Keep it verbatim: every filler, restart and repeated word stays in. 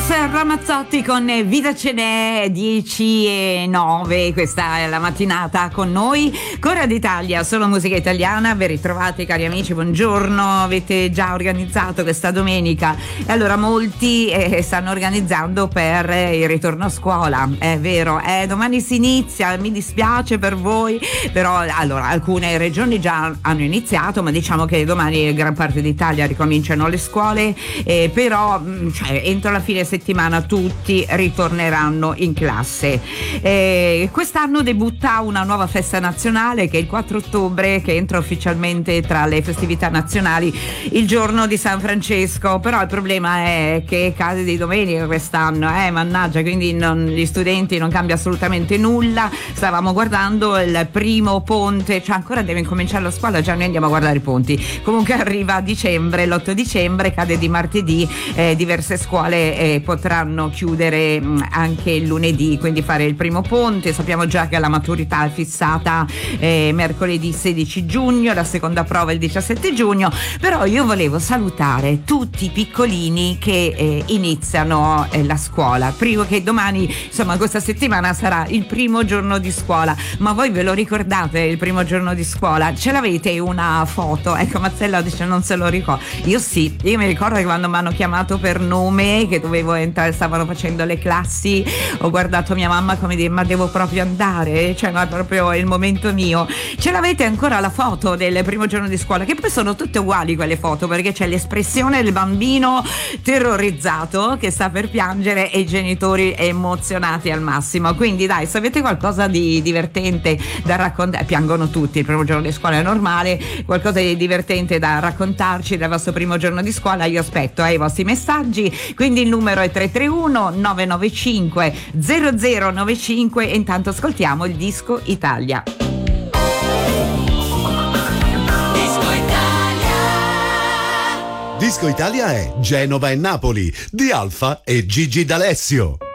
Ramazzotti con Vita ce n'è, dieci e nove, questa è la mattinata con noi. Cora d'Italia, solo musica italiana, ben ritrovati cari amici, buongiorno. Avete già organizzato questa domenica? E allora molti eh, stanno organizzando per eh, il ritorno a scuola, è vero, eh, domani si inizia, mi dispiace per voi, però allora alcune regioni già hanno iniziato, ma diciamo che domani gran parte d'Italia ricominciano le scuole, eh, però cioè, entro la fine settimana tutti ritorneranno in classe. Eh, quest'anno debutta una nuova festa nazionale che è il quattro ottobre, che entra ufficialmente tra le festività nazionali il giorno di San Francesco, però il problema è che cade di domenica quest'anno, eh, mannaggia, quindi non, gli studenti non cambia assolutamente nulla. Stavamo guardando il primo ponte, cioè ancora deve incominciare la scuola, già noi andiamo a guardare i ponti. Comunque arriva a dicembre, l'otto dicembre, cade di martedì, eh, diverse scuole eh, potranno chiudere mh, anche il lunedì, quindi fare il primo ponte. Sappiamo già che la maturità è fissata eh, mercoledì sedici giugno, la seconda prova il diciassette giugno, però io volevo salutare tutti i piccolini che eh, iniziano eh, la scuola, primo che domani, insomma questa settimana sarà il primo giorno di scuola. Ma voi ve lo ricordate il primo giorno di scuola? Ce l'avete una foto? Ecco, Mazzella dice non se lo ricordo. Io sì, io mi ricordo che quando mi hanno chiamato per nome, che dovevo entrare, stavano facendo le classi, ho guardato mia mamma come dire ma devo proprio andare, cioè ma è proprio il momento mio. Ce l'avete ancora la foto del primo giorno di scuola? Che poi sono tutte uguali quelle foto, perché c'è l'espressione del bambino terrorizzato che sta per piangere e i genitori emozionati al massimo. Quindi dai, se avete qualcosa di divertente da raccontare, piangono tutti, il primo giorno di scuola è normale, qualcosa di divertente da raccontarci del vostro primo giorno di scuola, io aspetto eh, i vostri messaggi, quindi il numero è tre tre uno nove nove cinque zero zero nove cinque e intanto ascoltiamo il Disco Italia. Disco Italia. Disco Italia è Genova e Napoli di Alfa e Gigi D'Alessio.